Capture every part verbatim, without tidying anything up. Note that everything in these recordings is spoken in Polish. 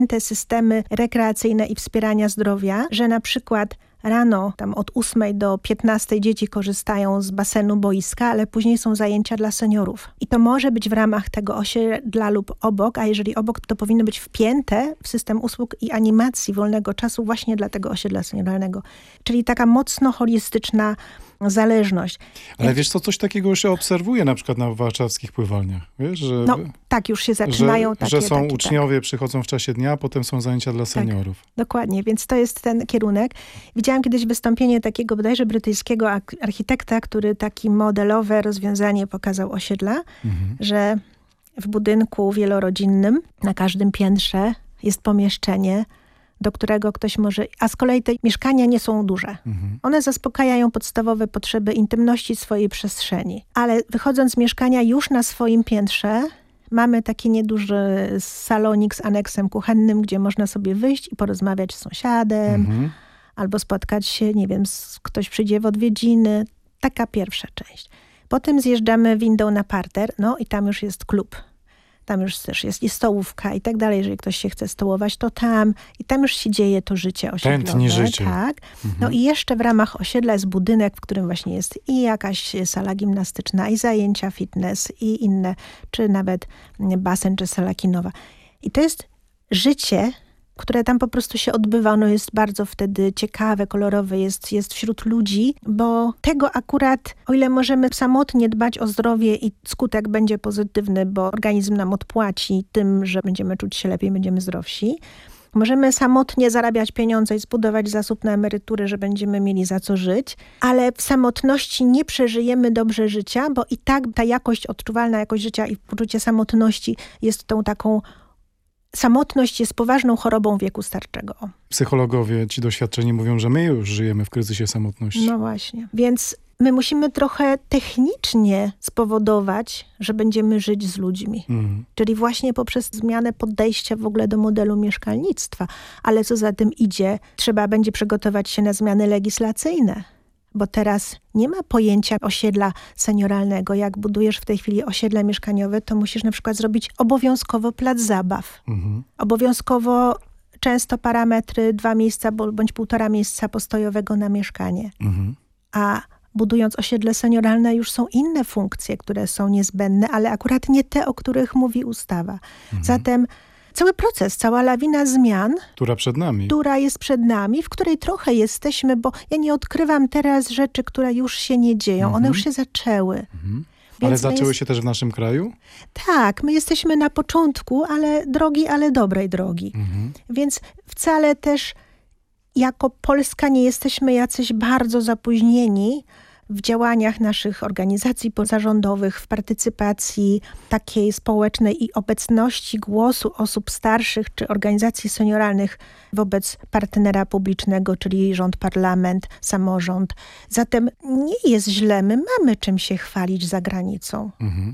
rozwinięte systemy rekreacyjne i wspierania zdrowia, że na przykład rano, tam od ósmej do piętnastej dzieci korzystają z basenu boiska, ale później są zajęcia dla seniorów. I to może być w ramach tego osiedla lub obok, a jeżeli obok, to powinno być wpięte w system usług i animacji wolnego czasu właśnie dla tego osiedla senioralnego. Czyli taka mocno holistyczna zależność. Ale wiesz co, coś takiego już się obserwuje na przykład na warszawskich pływalniach. Wiesz, że, no tak, już się zaczynają że, takie. Że są takie, uczniowie, tak. przychodzą w czasie dnia, a potem są zajęcia dla seniorów. Tak, dokładnie, więc to jest ten kierunek. Widziałam kiedyś wystąpienie takiego bodajże brytyjskiego architekta, który taki modelowe rozwiązanie pokazał osiedla, mhm. że w budynku wielorodzinnym na każdym piętrze jest pomieszczenie, do którego ktoś może... A z kolei te mieszkania nie są duże. Mhm. One zaspokajają podstawowe potrzeby intymności swojej przestrzeni. Ale wychodząc z mieszkania już na swoim piętrze, mamy taki nieduży salonik z aneksem kuchennym, gdzie można sobie wyjść i porozmawiać z sąsiadem, mhm. albo spotkać się, nie wiem, ktoś przyjdzie w odwiedziny. Taka pierwsza część. Potem zjeżdżamy windą na parter, no i tam już jest klub. Tam już też jest i stołówka i tak dalej. Jeżeli ktoś się chce stołować, to tam. I tam już się dzieje to życie osiedlowe. Tętni życie. Tak. Mhm. No i jeszcze w ramach osiedla jest budynek, w którym właśnie jest i jakaś sala gimnastyczna, i zajęcia fitness, i inne, czy nawet basen, czy sala kinowa. I to jest życie, które tam po prostu się odbywa. Ono jest bardzo wtedy ciekawe, kolorowe, jest, jest wśród ludzi, bo tego akurat, o ile możemy samotnie dbać o zdrowie i skutek będzie pozytywny, bo organizm nam odpłaci tym, że będziemy czuć się lepiej, będziemy zdrowsi. Możemy samotnie zarabiać pieniądze i zbudować zasób na emerytury, że będziemy mieli za co żyć, ale w samotności nie przeżyjemy dobrze życia, bo i tak ta jakość, odczuwalna jakość życia i poczucie samotności jest tą taką... Samotność jest poważną chorobą wieku starczego. Psychologowie, ci doświadczeni mówią, że my już żyjemy w kryzysie samotności. No właśnie. Więc my musimy trochę technicznie spowodować, że będziemy żyć z ludźmi. Mhm. Czyli właśnie poprzez zmianę podejścia w ogóle do modelu mieszkalnictwa. Ale co za tym idzie, trzeba będzie przygotować się na zmiany legislacyjne. Bo teraz nie ma pojęcia osiedla senioralnego. Jak budujesz w tej chwili osiedle mieszkaniowe, to musisz na przykład zrobić obowiązkowo plac zabaw. Mhm. Obowiązkowo często parametry dwa miejsca bądź półtora miejsca postojowego na mieszkanie. Mhm. A budując osiedle senioralne już są inne funkcje, które są niezbędne, ale akurat nie te, o których mówi ustawa. Mhm. Zatem cały proces, cała lawina zmian, która przed nami. Która jest przed nami, w której trochę jesteśmy, bo ja nie odkrywam teraz rzeczy, które już się nie dzieją. Mhm. One już się zaczęły. Mhm. Ale zaczęły jest... się też w naszym kraju? Tak, my jesteśmy na początku, ale drogi, ale dobrej drogi. Mhm. Więc wcale też jako Polska nie jesteśmy jacyś bardzo zapóźnieni w działaniach naszych organizacji pozarządowych, w partycypacji takiej społecznej i obecności głosu osób starszych czy organizacji senioralnych wobec partnera publicznego, czyli rząd, parlament, samorząd. Zatem nie jest źle, my mamy czym się chwalić za granicą. Mhm.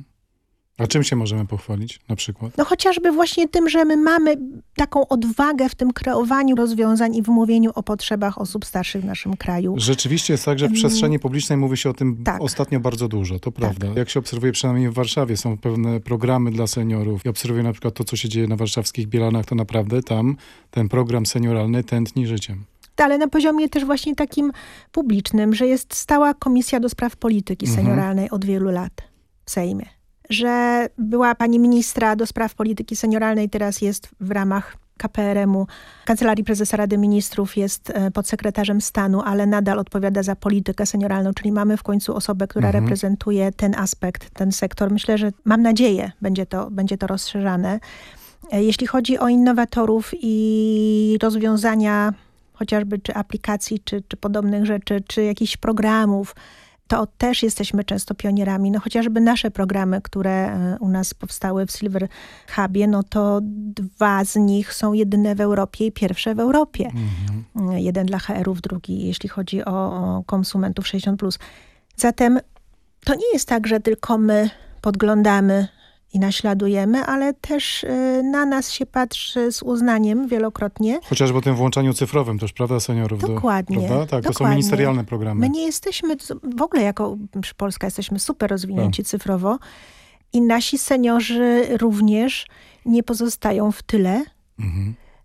A czym się możemy pochwalić na przykład? No chociażby właśnie tym, że my mamy taką odwagę w tym kreowaniu rozwiązań i w mówieniu o potrzebach osób starszych w naszym kraju. Rzeczywiście jest tak, że w przestrzeni publicznej mówi się o tym tak. ostatnio bardzo dużo, to prawda. Tak. Jak się obserwuje, przynajmniej w Warszawie są pewne programy dla seniorów i obserwuję na przykład to, co się dzieje na warszawskich Bielanach, to naprawdę tam ten program senioralny tętni życiem. Ale na poziomie też właśnie takim publicznym, że jest stała komisja do spraw polityki senioralnej mhm. od wielu lat w Sejmie. Że była pani ministra do spraw polityki senioralnej, teraz jest w ramach K P R M-u, Kancelarii Prezesa Rady Ministrów, jest podsekretarzem stanu, ale nadal odpowiada za politykę senioralną, czyli mamy w końcu osobę, która mhm. reprezentuje ten aspekt, ten sektor. Myślę, że mam nadzieję, będzie to, będzie to rozszerzane. Jeśli chodzi o innowatorów i rozwiązania chociażby czy aplikacji, czy, czy podobnych rzeczy, czy jakichś programów, to też jesteśmy często pionierami. No chociażby nasze programy, które u nas powstały w Silver Hubie, no to dwa z nich są jedyne w Europie i pierwsze w Europie. Mhm. Jeden dla H R ów, drugi jeśli chodzi o, o konsumentów sześćdziesiąt plus. Zatem to nie jest tak, że tylko my podglądamy i naśladujemy, ale też y, na nas się patrzy z uznaniem wielokrotnie. Chociażby o tym włączaniu cyfrowym też, prawda, seniorów? Dokładnie. Do, prawda? Tak, dokładnie. To są ministerialne programy. My nie jesteśmy, w ogóle jako Polska jesteśmy super rozwinięci no. cyfrowo i nasi seniorzy również nie pozostają w tyle. Mhm.